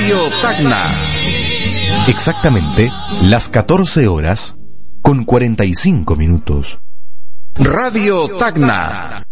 Radio Tacna. Exactamente las 14 horas con 45 minutos. Radio Tacna.